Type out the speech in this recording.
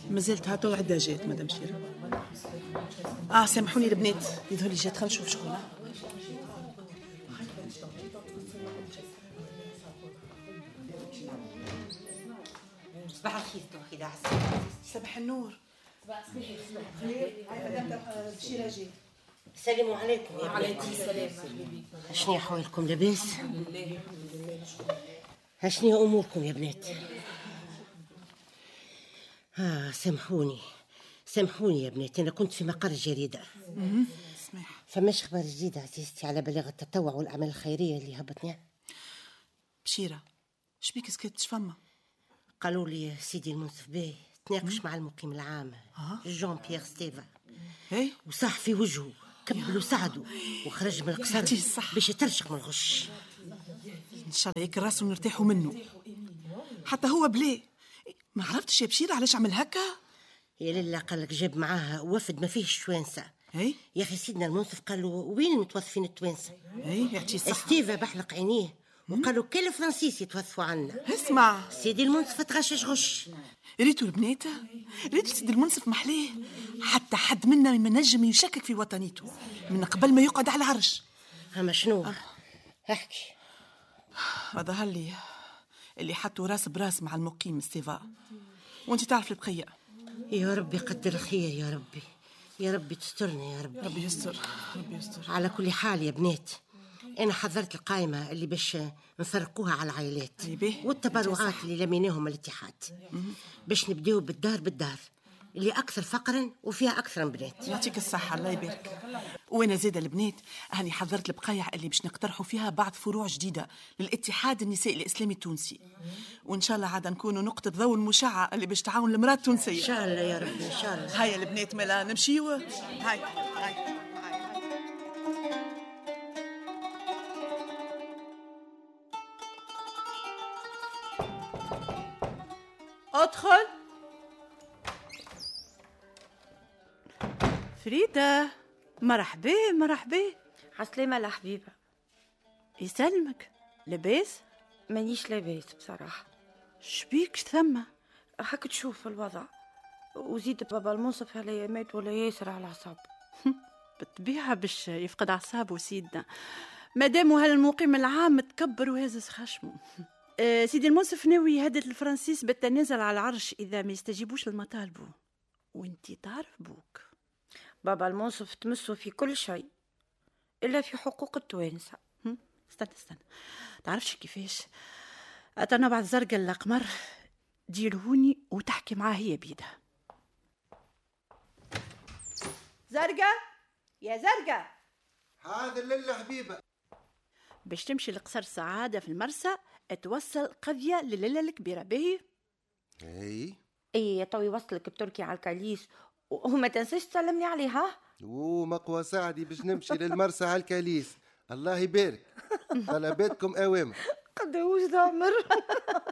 مازلت هاتو عدا جات مدام شيرة. سامحوني البنات، يظهر لي جات. خلينا نشوف شكون. صباح الخير توحيدة عسى. صباح النور. صباح الخير. هاي مدام شيرة جات. السلام عليكم. وعليكم السلام. شنو احوالكم؟ لاباس؟ شنو اموركم يا بنات؟ سامحوني يا بنات، انا كنت في مقر الجريده. سماح. فماش خبر جديد عزيزتي على بلاغ التطوع والاعمال الخيريه اللي هبطني؟ بشيرة شبيك سكت فما؟ قالوا لي سيدي المنصف باي تناقش مع المقيم العام جون بيير ستيفا، وصاح في وجهه كبل وسعده وخرج من القصر باش يترشق من الغش. ان شاء الله ياك راسه نرتاحوا منه. حتى هو بلي ما عرفتش يا بشيرة علاش عمل هكا. يا لله قال لك جاب معاها وفد ما فيهش توانسه. يا اخي سيدنا المنصف قال له وين المتوظفين التوانسه؟ يعطيه الصحه. ستيفا بحلق عينيه وقالوا كل الفرنسيس يتوظفوا عنا. اسمع سيدي المنصف تغشش غش. ريتو البنات، ريتو سيدي المنصف محليه. حتى حد منا ما نجم يشكك في وطنيته من قبل ما يقعد على العرش. اما شنو؟ احكي. ظهر لي اللي حطوا راس براس مع المقيم ستيفا، وانت تعرف البقيه. يا ربي قدر الخير، يا ربي يا ربي تسترنا يا ربي. ربي يستر ربي يستر. على كل حال يا بنات، أنا حضرت القائمة اللي باش نفرقوها على العائلات والتبرعات اللي لميناهم الاتحاد، باش نبداو بالدار اللي أكثر فقرا وفيها أكثر بنات. يعطيك الصحة الله يبارك. وأنا زيادة البنات هاني حضرت البقايع اللي باش نقترحوا فيها بعض فروع جديدة للاتحاد النسائي الإسلامي التونسي، وإن شاء الله عاد نكونوا نقطة ضوء المشعة اللي باش تعاون المرأة التونسية إن شاء الله يا رب إن شاء الله. هيا البنات ملا نمشيو. هاي ادخل. فريدة مرحبا. عسلامة الحبيبة. يسلمك. لاباس؟ مانيش لاباس بصراحة. شبيك ثم؟ هاك تشوف الوضع، وزيد بابا المنصف عليا مات ولا ياسر على اعصاب. بالطبيعة باش يفقد اعصابه سيدنا مادام هالمقيم العام تكبر وهزز خشمه. سيدي المنصف ناوي يهدد الفرنسيس بالتنازل على العرش اذا ما يستجيبوش لمطالبه، وانتي تعرف بوك بابا المنصف تمسه في كل شيء إلا في حقوق التوانسة. استنى تعرفش كيفاش أتنا بعد زرقة الأقمر ديرهوني وتحكي معاه هي بيدها. زرقة يا زرقة. حاضر لله حبيبة. باش تمشي لقصر سعادة في المرسى توصل قضية لليلة الكبيرة باهي. اي توي وصلك بتركي على الكاليس، وما تنسيش تسلمني عليها. مقوى سعدي باش نمشي للمرسى على الكاليس. الله يبارك. طلباتكم اوامر. قداوش ضامر.